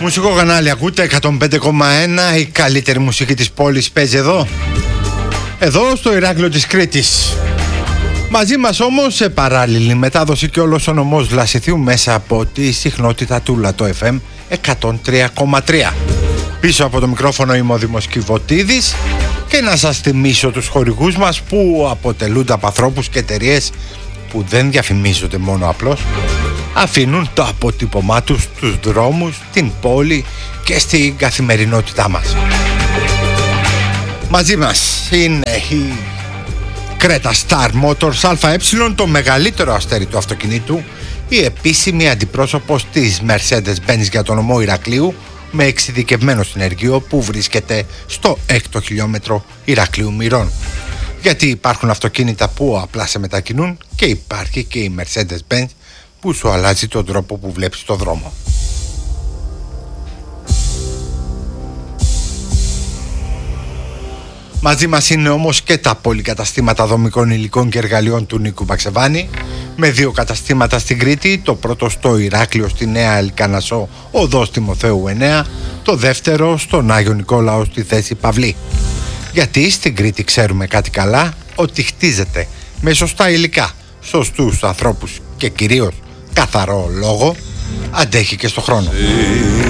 Μουσικό κανάλι ακούτε, 105,1. Η καλύτερη μουσική της πόλης παίζει εδώ. Εδώ στο Ηράκλειο της Κρήτης. Μαζί μας όμως σε παράλληλη μετάδοση και όλος ο νομός Λασιθίου μέσα από τη συχνότητα του Λατό FM 103,3. Πίσω από το μικρόφωνο είμαι ο Δήμος Κιβωτίδης και να σας θυμίσω τους χορηγούς μας που αποτελούνται από ανθρώπους και εταιρείες που δεν διαφημίζονται μόνο απλώς. Αφήνουν το αποτύπωμά τους στους δρόμους, την πόλη και στην καθημερινότητά μας. Μαζί μας είναι η Creta Star Motors ΑΕ, το μεγαλύτερο αστέρι του αυτοκινήτου, η επίσημη αντιπρόσωπος της Mercedes-Benz για τον νομό Ηρακλείου, με εξειδικευμένο συνεργείο που βρίσκεται στο 6ο χιλιόμετρο Ηρακλείου Μυρών. Γιατί υπάρχουν αυτοκίνητα που απλά σε μετακινούν και υπάρχει και η Mercedes-Benz που σου αλλάζει τον τρόπο που βλέπεις το δρόμο. Μαζί μας είναι όμως και τα πολυκαταστήματα δομικών υλικών και εργαλειών του Νίκου Βαξεβάνη, με 2 καταστήματα στην Κρήτη, το πρώτο στο Ηράκλειο στη Νέα Ελκανασσό, οδός Τιμοθέου 9, το δεύτερο στον Άγιο Νικόλαο στη θέση Παυλή. Γιατί στην Κρήτη ξέρουμε κάτι καλά, ότι χτίζεται με σωστά υλικά, σωστούς ανθρώπους και κυρίως καθαρό λόγο, αντέχει και στο χρόνο.